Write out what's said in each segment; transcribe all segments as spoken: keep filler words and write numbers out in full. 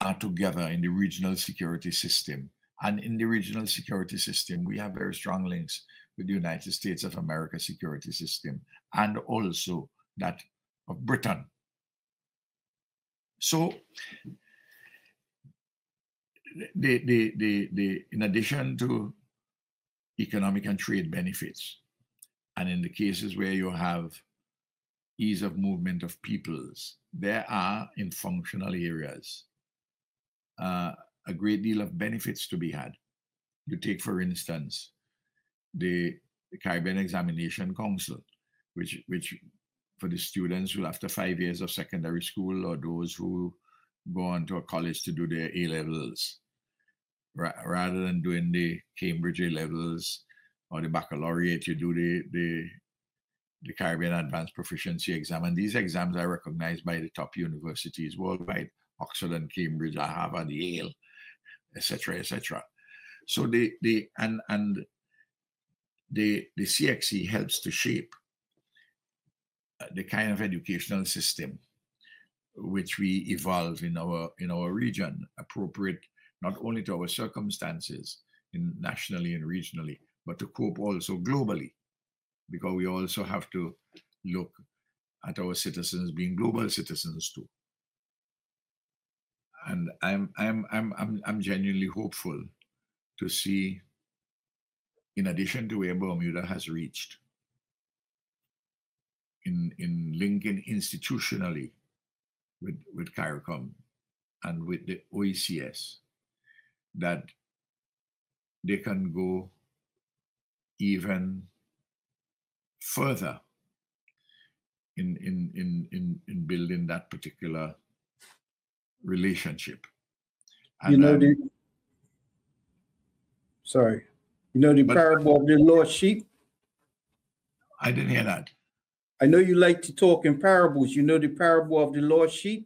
are together in the regional security system. And in the regional security system, we have very strong links with the United States of America security system and also that of Britain. So the, the, the, the, in addition to economic and trade benefits, and in the cases where you have ease of movement of peoples, there are in functional areas uh, a great deal of benefits to be had. You take, for instance, the, the Caribbean Examination Council, which, which for the students who after five years of secondary school or those who go on to a college to do their A levels, ra- rather than doing the Cambridge A levels or the baccalaureate, you do the, the the Caribbean Advanced Proficiency Exam. And these exams are recognized by the top universities worldwide, Oxford and Cambridge, Harvard, Yale, et cetera, et cetera. So the, the and and the, the C X E helps to shape the kind of educational system which we evolve in our in our region, appropriate not only to our circumstances in nationally and regionally, but to cope also globally, because we also have to look at our citizens being global citizens too. And I'm I'm I'm I'm I'm genuinely hopeful to see, in addition to where Bermuda has reached in in linking institutionally with with CARICOM and with the O E C S, that they can go even further in in in in, in building that particular relationship. And, you know um, the sorry, you know the but- parable of the lost sheep. I didn't hear that. I know you like to talk in parables. You know the parable of the lost sheep.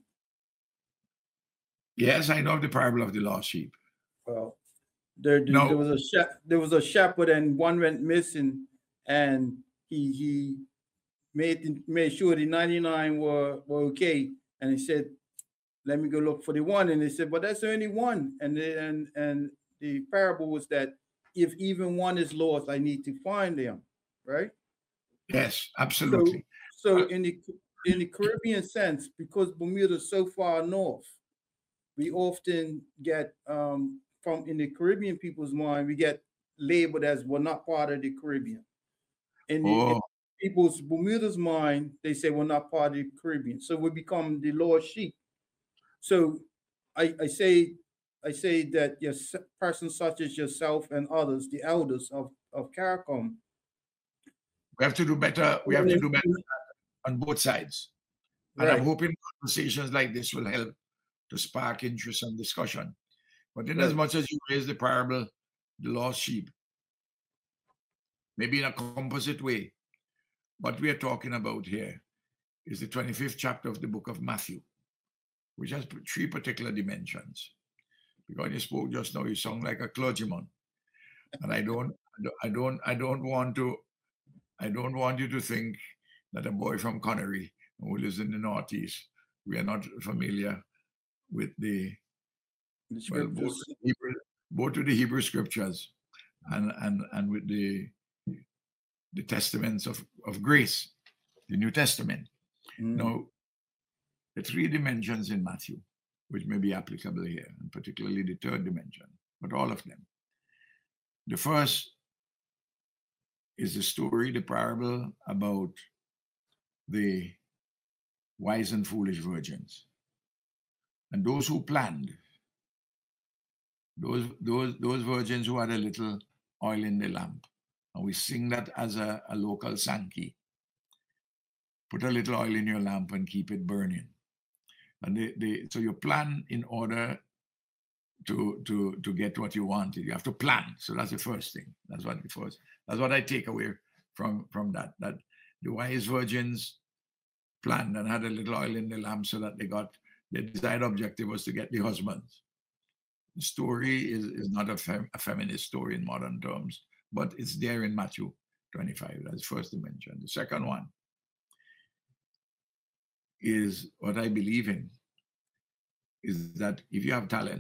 Yes, I know the parable of the lost sheep. Well, there, there, No. there was a shep- there was a shepherd, and one went missing, and he he made made sure the ninety-nine were were okay, and he said, "Let me go look for the one." And they said, "But that's only one." And the, and and the parable was that if even one is lost, I need to find them, right? Yes, So absolutely. so in the in the Caribbean sense, because Bermuda is so far north, we often get um, from in the Caribbean people's mind, we get labeled as we're not part of the Caribbean. In the in Oh, people's Bermuda's mind, they say we're not part of the Caribbean, so we become the lost sheep. So I, I say I say that your s- persons such as yourself and others, the elders of of CARICOM, we have to do better. We have to do better on both sides. And I'm right, hoping conversations like this will help to spark interest and discussion. But in as right, much as you raise the parable, the lost sheep, maybe in a composite way, what we are talking about here is the twenty-fifth chapter of the book of Matthew, which has three particular dimensions. Because you spoke just now, you sound like a clergyman, and I don't, I don't, I don't want to, I don't want you to think that a boy from Connery who lives in the Northeast, we are not familiar with the the well, both scriptures, with the Hebrew, both with the Hebrew scriptures and and and with the the testaments of of grace, the New Testament. mm, Now, the three dimensions in Matthew, which may be applicable here, and particularly the third dimension, but all of them. The first is the story, the parable about the wise and foolish virgins. And those who planned, those those those virgins who had a little oil in the lamp. And we sing that as a, a local Sankey. Put a little oil in your lamp and keep it burning. And they, they, so you plan in order to to to get what you want. You have to plan. So that's the first thing. That's what the first. That's what I take away from from that. That the wise virgins planned and had a little oil in the lamp so that they got their desired objective was to get the husbands. The story is, is not a, fem, a feminist story in modern terms, but it's there in Matthew twenty-five. That's the first dimension. The second one is what I believe in, is that if you have talent,